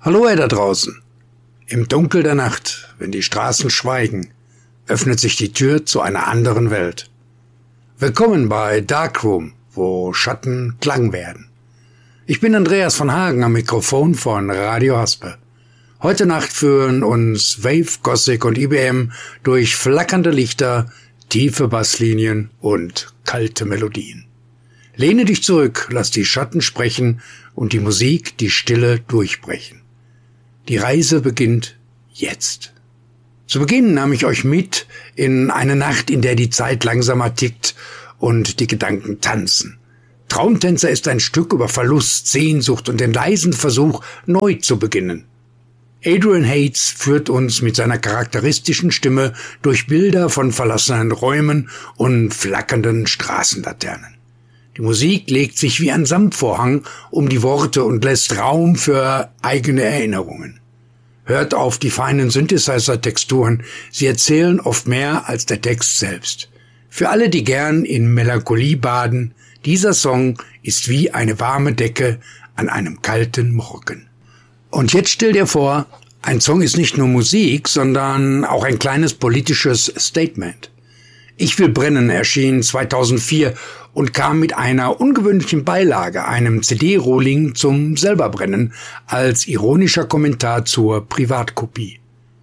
Hallo ihr da draußen. Im Dunkel der Nacht, wenn die Straßen schweigen, öffnet sich die Tür zu einer anderen Welt. Willkommen bei Darkroom, wo Schatten Klang werden. Ich bin Andreas von Hagen am Mikrofon von Radio Haspe. Heute Nacht führen uns Wave, Gothic und IBM durch flackernde Lichter, tiefe Basslinien und kalte Melodien. Lehne dich zurück, lass die Schatten sprechen und die Musik die Stille durchbrechen. Die Reise beginnt jetzt. Zu Beginn nahm ich euch mit in eine Nacht, in der die Zeit langsamer tickt und die Gedanken tanzen. Traumtänzer ist ein Stück über Verlust, Sehnsucht und den leisen Versuch, neu zu beginnen. Adrian Hates führt uns mit seiner charakteristischen Stimme durch Bilder von verlassenen Räumen und flackernden Straßenlaternen. Die Musik legt sich wie ein Samtvorhang um die Worte und lässt Raum für eigene Erinnerungen. Hört auf die feinen Synthesizer-Texturen, sie erzählen oft mehr als der Text selbst. Für alle, die gern in Melancholie baden, dieser Song ist wie eine warme Decke an einem kalten Morgen. Und jetzt stell dir vor, ein Song ist nicht nur Musik, sondern auch ein kleines politisches Statement. Ich will brennen erschien 2004 und kam mit einer ungewöhnlichen Beilage, einem CD-Rohling zum Selberbrennen, als ironischer Kommentar zur Privatkopie.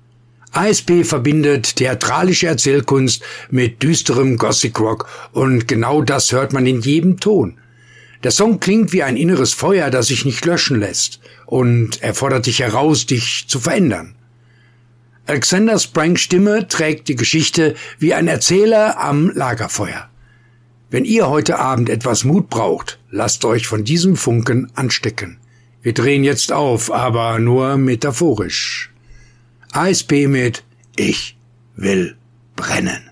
ASP verbindet theatralische Erzählkunst mit düsterem Gothic Rock und genau das hört man in jedem Ton. Der Song klingt wie ein inneres Feuer, das sich nicht löschen lässt und er fordert dich heraus, dich zu verändern. Alexander Spranks Stimme trägt die Geschichte wie ein Erzähler am Lagerfeuer. Wenn ihr heute Abend etwas Mut braucht, lasst euch von diesem Funken anstecken. Wir drehen jetzt auf, aber nur metaphorisch. ASP mit Ich will brennen.